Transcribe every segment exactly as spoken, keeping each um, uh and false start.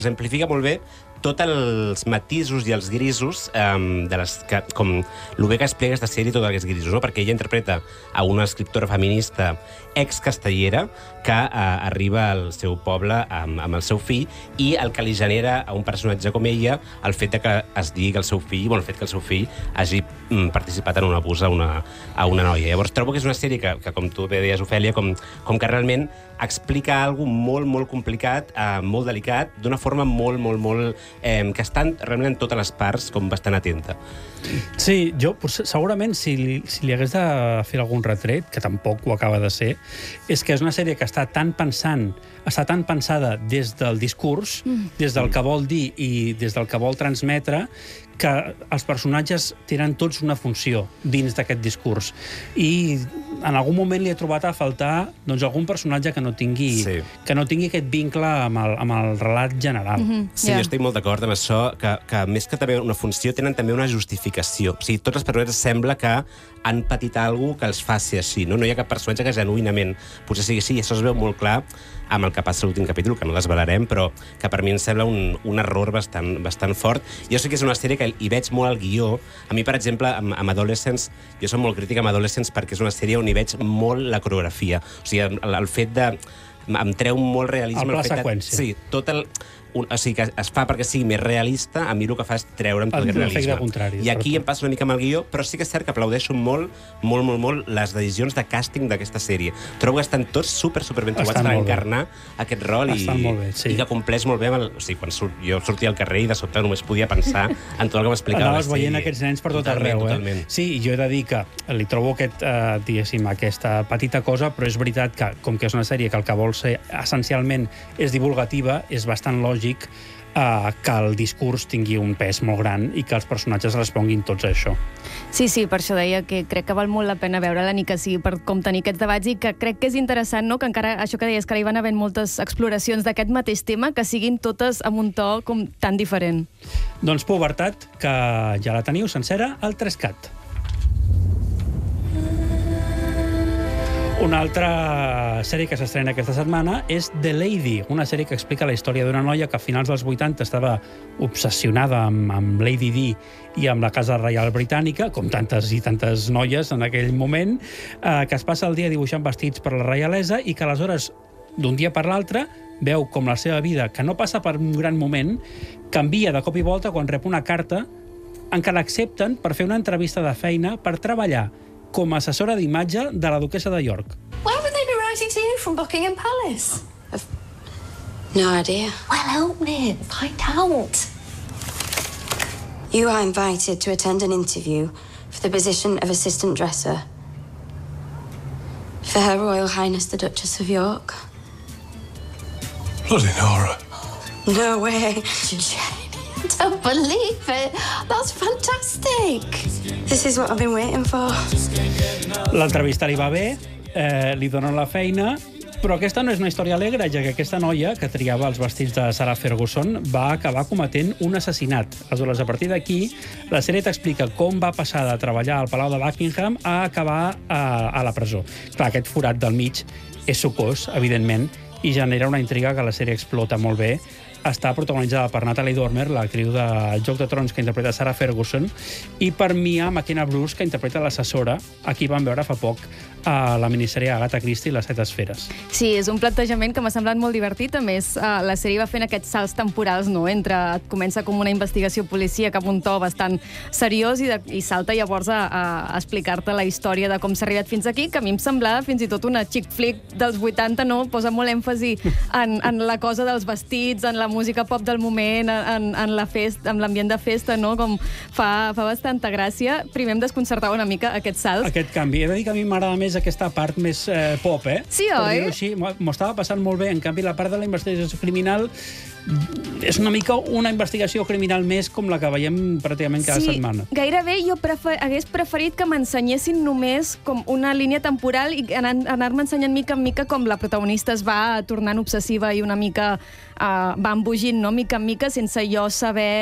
exemplifica molt bé tots els matisos i els grisos um, de les, que, com el bé que explica aquesta sèrie, tots aquests grisos, no? Perquè ella interpreta a una escriptora feminista ex-castellera que uh, arriba al seu poble amb, amb el seu fill i el que li genera a un personatge com ella el fet de que es digui que el seu fill, bueno, el fet que el seu fill hagi mm, participat en un abús a una, a una noia. Llavors trobo que és una sèrie que, que com tu bé deies, Ofèlia, com, com que realment explica alguna cosa molt, molt complicat, eh, molt delicat, d'una forma molt, molt, molt... Eh, que estan realment en totes les parts com bastant atenta. Sí, jo segurament si li, si li hagués de fer algun retret, que tampoc ho acaba de ser, és que és una sèrie que està tan pensant, està tan pensada des del discurs, mm. des del que vol dir i des del que vol transmetre, que els personatges tenen tots una funció dins d'aquest discurs. I en algun moment li he trobat a faltar doncs, algun personatge que no tingui, sí. que no tingui aquest vincle amb el, amb el relat general. Mm-hmm. Sí, yeah. Jo estic molt d'acord amb això, que, que més que també una funció, tenen també una justificació. O sigui, tots els personatges sembla que han patit alguna cosa que els faci així. No, no hi ha cap personatge que genuïnament potser sigui així, i això es veu molt clar amb el que passa a l'últim capítol, que no desvelarem, però que per mi em sembla un, un error bastant, bastant fort. Jo sé que és una sèrie que hi veig molt al guió. A mi, per exemple, amb, amb Adolescents, jo soc molt crítica amb Adolescents perquè és una sèrie on hi veig molt la coreografia. O sigui, el, el fet de... Em treu molt realisme... El pla seqüència. Sí, tot el... Un, o sigui, que es fa perquè sigui més realista, a mi el que fa és treure'm tot aquest realisme. Contrari, I aquí em passa una mica amb el guió, però sí que és cert que aplaudeixo molt, molt, molt, molt les decisions de càsting d'aquesta sèrie. Trobo que estan tots super, super ben trobats per encarnar aquest rol i, bé, sí. i que compleix molt bé amb el... O sigui, quan surt, jo sortia al carrer i de sobte només podia pensar en tot el que m'explicava. Anaves veient aquests nens per tot totalment, arreu, eh? Totalment. Sí, jo he de dir que li trobo aquest, eh, diguéssim, aquesta petita cosa, però és veritat que, com que és una sèrie que el que vol ser essencialment és divulgativa, és bastant lògic Uh, que el discurs tingui un pes molt gran i que els personatges responguin tots a això. Sí, sí, per això deia que crec que val molt la pena veure-la, ni que sigui per com tenir aquests debats, i que crec que és interessant, no?, que encara, això que deies, que hi van haver moltes exploracions d'aquest mateix tema, que siguin totes amb un to com tan diferent. Doncs Pubertat, que ja la teniu sencera al Trescat. Una altra sèrie que s'estrena aquesta setmana és The Lady, una sèrie que explica la història d'una noia que a finals dels vuitanta estava obsessionada amb, amb Lady Di i amb la Casa Reial Britànica, com tantes i tantes noies en aquell moment, eh, que es passa el dia dibuixant vestits per la reialesa i que aleshores, d'un dia per l'altre, veu com la seva vida, que no passa per un gran moment, canvia de cop i volta quan rep una carta en què l'accepten per fer una entrevista de feina per treballar com a assessora d'imatge de la duquessa de York. Why would they be writing to you from Buckingham Palace? I've no idea. Well, open it. Find out. You are invited to attend an interview for the position of assistant dresser for Her Royal Highness the Duchess of York. Bloody Nora. No way. I don't believe it. That's fantastic. This is what I've been waiting for. L'entrevista li va bé, eh, li donen la feina, però aquesta no és una història alegre, ja que aquesta noia, que triava els vestits de Sarah Ferguson, va acabar cometent un assassinat. Aleshores, a partir d'aquí, la sèrie t'explica com va passar de treballar al Palau de Buckingham a acabar a, a la presó. Clar, aquest forat del mig és sucós, evidentment, i genera una intriga que la sèrie explota molt bé. Està protagonitzada per Natalie Dormer, l'actriu de Joc de Trons que interpreta Sarah Ferguson, i per Mia McKenna-Bruce, que interpreta l'assessora, a qui vam veure fa poc a la minissèrie Agatha Christie, Les set esferes. Sí, és un plantejament que m'ha semblat molt divertit. A més, la sèrie va fent aquests salts temporals, no?, entre et comença com una investigació policíaca amb un to bastant seriós i, de, i salta llavors a, a explicar-te la història de com s'ha arribat fins aquí, que a mi em semblava fins i tot una chick flick dels vuitanta, no? Posa molt èmfasi en, en la cosa dels vestits, en la música pop del moment, en, en la festa, en l'ambient de festa, no? Com fa, fa bastanta gràcia. Primer em desconcertava una mica aquest salt. Aquest canvi. He de dir que a mi m'agrada més aquesta part més eh, pop, eh? Sí, oi? M'ho estava passant molt bé. En canvi, la part de la investigació criminal és una mica una investigació criminal més com la que veiem pràcticament cada sí, setmana. Gairebé jo prefer, hagués preferit que m'ensenyessin només com una línia temporal i anar-me ensenyant mica en mica com la protagonista es va tornant obsessiva i una mica uh, va embogint, no?, mica en mica, sense jo saber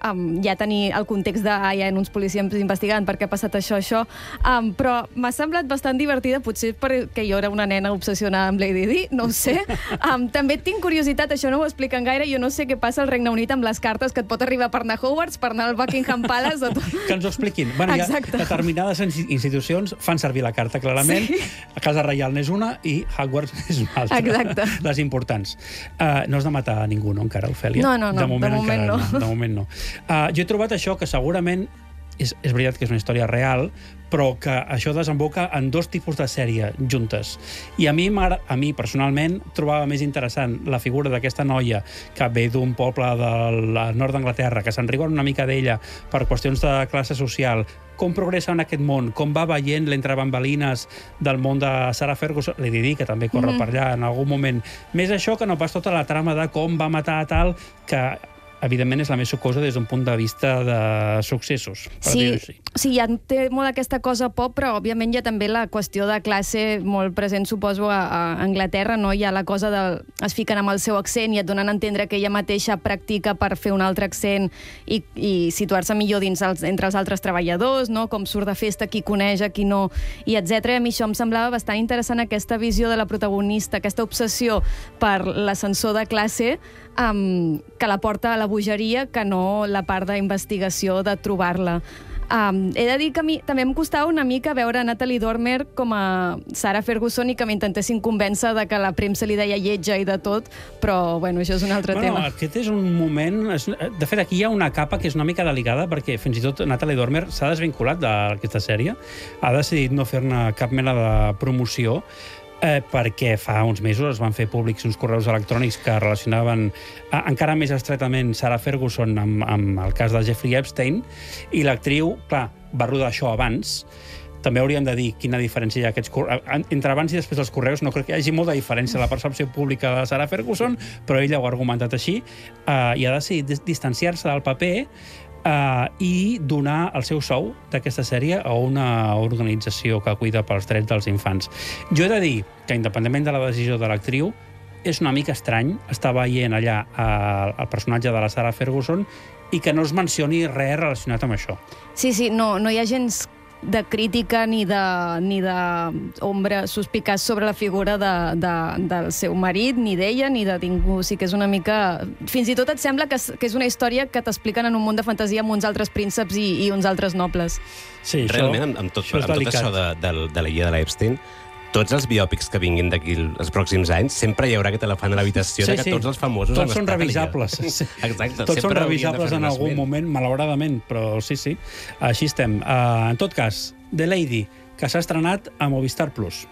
um, ja tenir el context de ah, hi ha uns policies investigant per què ha passat això, això, um, però m'ha semblat bastant divertida, potser perquè jo era una nena obsessionada amb Lady Di, no ho sé. Um, també tinc curiositat, això no ho expliquen gaire, jo no sé què passa al Regne Unit amb les cartes que et pot arribar per anar a Hogwarts, per anar al Buckingham Palace... O tot. Que ens ho expliquin. Bueno, hi ha determinades institucions fan servir la carta, clarament. Sí. La Casa Reial n'és una i Hogwarts és una altra. Exacte. Les importants. Uh, no has de matar a ningú, no, encara, Ofèlia? No, no, no. De moment, de moment encara, no. no. De moment no. Uh, jo he trobat això que segurament és, és veritat que és una història real, però que això desemboca en dos tipus de sèrie juntes. I a mi, a mi personalment, trobava més interessant la figura d'aquesta noia que ve d'un poble del nord d'Anglaterra, que se'n riuen una mica d'ella per qüestions de classe social, com progressa en aquest món, com va veient l'entrebambalines del món de Sarah Ferguson, Lady Di, que també corre mm-hmm. per allà en algun moment. Més això que no pas tota la trama de com va matar a tal, que evidentment és la més sucosa des d'un punt de vista de successos, per sí, dir-ho així. Sí, ja té molt aquesta cosa pop, però òbviament hi ha també la qüestió de classe molt present, suposo, a, a Anglaterra, no? Hi ha la cosa de... es fiquen amb el seu accent i et donen a entendre que ella mateixa practica per fer un altre accent i, i situar-se millor dins els, entre els altres treballadors, no? Com surt de festa, qui coneix, qui no, i etcètera. A mi això em semblava bastant interessant, aquesta visió de la protagonista, aquesta obsessió per l'ascensor de classe, um, que la porta a la bogeria, que no la part d'investigació de trobar-la. Um, he de dir que a mi també em costava una mica veure Natalie Dormer com a Sarah Ferguson i que m'intentessin convèncer de que la premsa li deia lletja i de tot, però bueno, això és un altre bueno, tema. Aquest és un moment... De fet, aquí hi ha una capa que és una mica delicada perquè fins i tot Natalie Dormer s'ha desvinculat d'aquesta sèrie, ha decidit no fer-ne cap mena de promoció, Eh, perquè fa uns mesos es van fer públics uns correus electrònics que relacionaven eh, encara més estretament Sarah Ferguson amb, amb el cas de Jeffrey Epstein, i l'actriu, clar, va rodar això abans. També hauríem de dir quina diferència hi ha aquests correus. Entre abans i després dels correus no crec que hi hagi molta diferència en la percepció pública de Sarah Ferguson, però ella ho ha argumentat així, eh, i ha decidit distanciar-se del paper Uh, i donar el seu sou d'aquesta sèrie a una organització que cuida pels drets dels infants. Jo he de dir que, independentment de la decisió de l'actriu, és una mica estrany estar veient allà uh, el personatge de la Sarah Ferguson i que no es mencioni res relacionat amb això. Sí, sí, no, no hi ha gens de crítica ni de, ni de ombra suspicaç sobre la figura de, de, del seu marit, ni d'ella, ni de ningú. O sigui que és una mica... Fins i tot et sembla que és, que és una història que t'expliquen en un món de fantasia amb uns altres prínceps i, i uns altres nobles. Sí, això, realment, amb, amb tot, això, amb tot això de, de, de la Illa de l'Epstein, tots els biòpics que vinguin d'aquí els pròxims anys, sempre hi haurà aquest elefant a l'habitació, sí, de que sí. tots els famosos... Tots són revisables. Sí. Exacte. Tots són revisables en algun moment, malauradament, però sí, sí. Així estem. Uh, en tot cas, The Lady, que s'ha estrenat a Movistar Plus.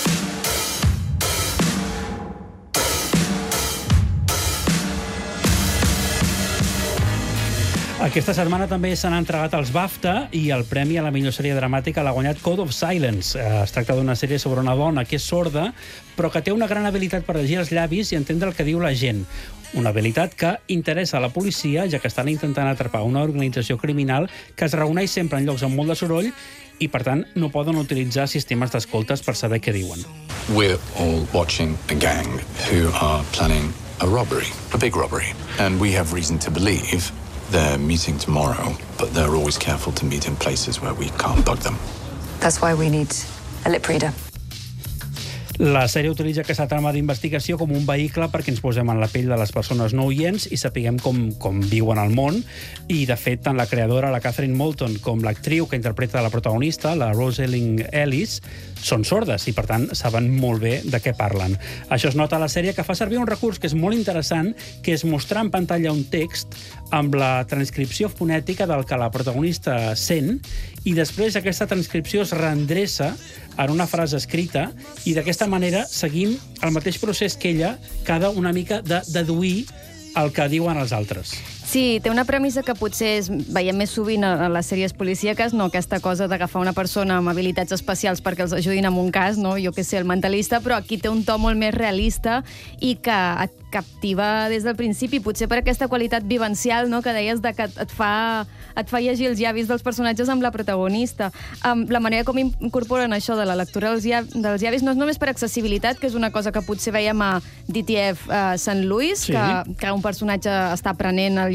Aquesta setmana també s'han entregat els BAFTA i el premi a la millor sèrie dramàtica l'ha guanyat Code of Silence. Es tracta d'una sèrie sobre una dona que és sorda, però que té una gran habilitat per llegir els llavis i entendre el que diu la gent. Una habilitat que interessa a la policia, ja que estan intentant atrapar una organització criminal que es reuneix sempre en llocs amb molt de soroll i, per tant, no poden utilitzar sistemes d'escoltes per saber què diuen. We're all watching a gang who are planning a robbery, a big robbery, and we have reason to believe they're meeting tomorrow, but they're always careful to meet in places where we can't bug them. That's why we need a lip reader. La sèrie utilitza aquesta trama d'investigació com un vehicle perquè ens posem en la pell de les persones no oients i sapiguem com, com viuen al món. I, de fet, tant la creadora, la Catherine Moulton, com l'actriu que interpreta la protagonista, la Rosalind Ellis, són sordes i, per tant, saben molt bé de què parlen. Això es nota a la sèrie, que fa servir un recurs que és molt interessant, que és mostrar en pantalla un text amb la transcripció fonètica del que la protagonista sent, i després aquesta transcripció es reendreça en una frase escrita, i d'aquesta manera seguim el mateix procés que ella, que ha de una mica de deduir el que diuen els altres. Sí, té una premissa que potser és, veiem més sovint a les sèries policíaques, no aquesta cosa d'agafar una persona amb habilitats especials perquè els ajudin en un cas, no? Jo que sé, el mentalista, però aquí té un to molt més realista i que et captiva des del principi, potser per aquesta qualitat vivencial, no?, que deies de que et fa, et fa llegir els llavis dels personatges amb la protagonista. Um, la manera com incorporen això de la lectura dels, llav dels llavis no és només per accessibilitat, que és una cosa que potser veiem a D T F uh, Saint Louis, sí, que, que un personatge està aprenent el llenguatge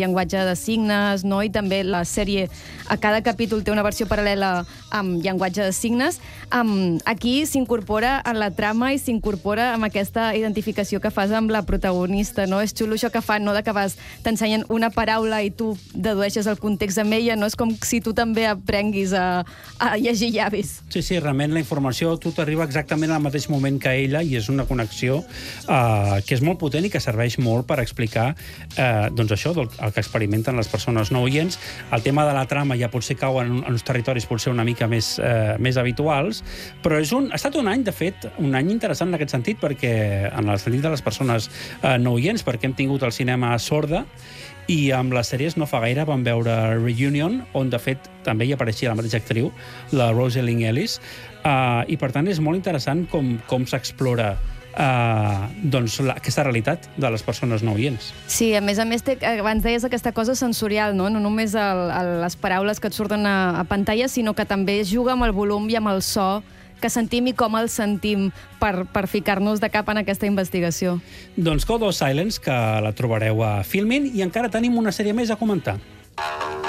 llenguatge de signes, no? I també la sèrie, a cada capítol té una versió paral·lela amb llenguatge de signes. Um, aquí s'incorpora en la trama i s'incorpora amb aquesta identificació que fas amb la protagonista, no? És xulo això que fan, no?, de que vas, t'ensenyen una paraula i tu dedueixes el context amb ella, no? És com si tu també aprenguis a, a llegir llavis. Sí, sí, realment la informació tu t'arriba exactament al mateix moment que ella i és una connexió uh, que és molt potent i que serveix molt per explicar uh, doncs això, el que experimenten les persones no oients. El tema de la trama ja potser cau en, en uns territoris potser una mica més, uh, més habituals, però és un, ha estat un any, de fet, un any interessant en aquest sentit, perquè en el sentit de les persones uh, no oients, perquè hem tingut el cinema sorda i amb les sèries no fa gaire vam veure Reunion, on de fet també hi apareixia la mateixa actriu, la Rosalie Ellis, uh, i per tant és molt interessant com, com s'explora uh, doncs, la, aquesta realitat de les persones no oients. Sí, a més a més, té, abans deies aquesta cosa sensorial, no, no només el, el, les paraules que et surten a, a pantalla, sinó que també juga amb el volum i amb el so que sentim i com el sentim per, per ficar-nos de cap en aquesta investigació. Doncs Code of Silence, que la trobareu a Filmin, i encara tenim una sèrie més a comentar.